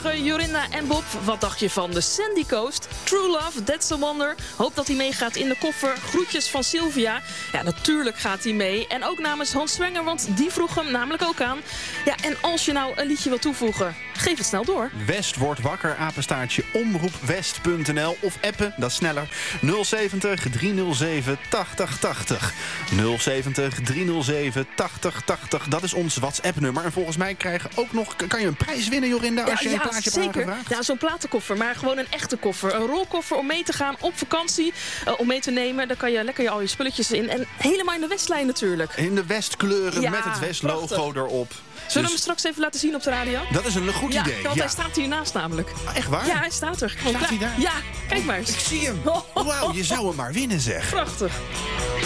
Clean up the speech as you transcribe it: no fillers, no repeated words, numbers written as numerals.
Goedemorgen, Jorinda en Bob. Wat dacht je van de Sandy Coast? True Love, That's a Wonder. Hoop dat hij meegaat in de koffer. Groetjes van Sylvia. Ja, natuurlijk gaat hij mee. En ook namens Hans Zwenger, want die vroeg hem namelijk ook aan. Ja, en als je nou een liedje wil toevoegen, geef het snel door. West wordt wakker, apenstaartje omroepwest.nl of appen, dat is sneller. 070 307 8080. 070 307 8080. Dat is ons WhatsApp-nummer. En volgens mij kan je een prijs winnen, Jorinda, als je een plaatje hebt aangevraagd. Ja, zo'n platenkoffer, maar gewoon een echte koffer. Een rolkoffer om mee te gaan op vakantie, om mee te nemen. Daar kan je lekker al je spulletjes in. En helemaal in de Westlijn natuurlijk. In de Westkleuren, ja, met het West-logo erop. Zullen we hem straks even laten zien op de radio? Dat is een goed idee. Want hij staat hiernaast namelijk. Echt waar? Ja, hij staat er. Staat hij daar? Ja, kijk maar eens. Ik zie hem. Wauw, je zou hem maar winnen, zeg. Prachtig.